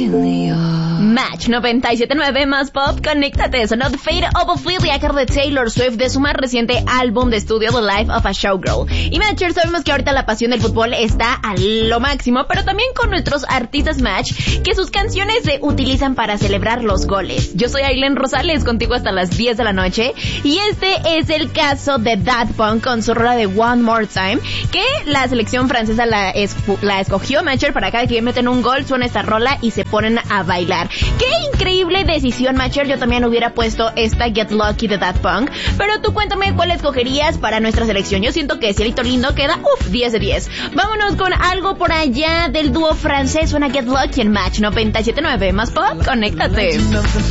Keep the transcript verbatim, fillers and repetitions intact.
Match noventa y siete punto nueve más pop, conéctate. Sonó The Fate of Ophelia, de Taylor Swift, de su más reciente álbum de estudio The Life of a Showgirl. Y Matchers, sabemos que ahorita la pasión del fútbol está a lo máximo, pero también con nuestros artistas Match, que sus canciones se utilizan para celebrar los goles. Yo soy Aileen Rosales, contigo hasta las diez de la noche, y este es el caso de Daft Punk con su rola de One More Time, que la selección francesa la, es, la escogió, Matcher, para cada que meten un gol suena esta rola y se ponen a bailar. ¡Qué increíble decisión, Matcher! Yo también hubiera puesto esta Get Lucky de Daft Punk, pero tú cuéntame cuál escogerías para nuestra selección. Yo siento que Cielito Lindo queda, uff, diez de diez. Vámonos con algo por allá del dúo francés, suena Get Lucky en Match noventa y siete punto nueve más pop, conéctate.